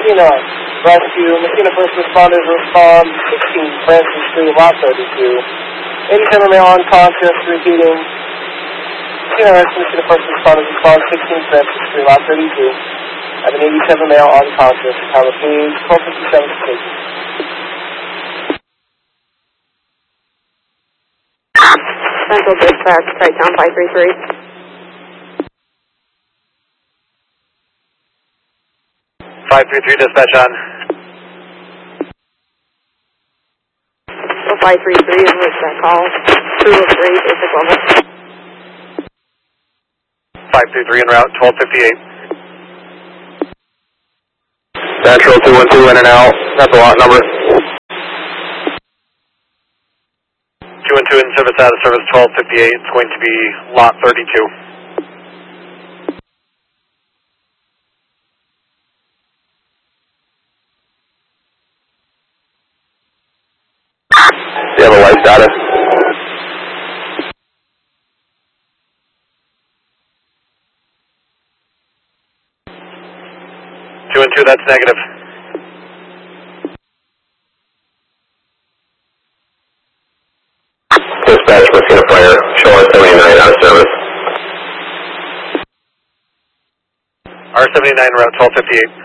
Messina, rescue, Messina first responders respond 16, Francis Street, Lot 32. 87 male unconscious, repeating. Messina rescue, Messina first responders respond 16, Francis Street, Lot 32. I have an 87 male unconscious, time of page 1257 to station. Central dispatch, Kite Town 533. 533 dispatch on. 533 and where's that call? 203, basic level. 533 en route, 1258. Central 212 in and out. That's a lot number. 212 in service out of service, 1258. It's going to be lot 32. Do you have a life status? Two and two, that's negative. Dispatch, Messina Fire, show R79 out of service. R79 route 1258.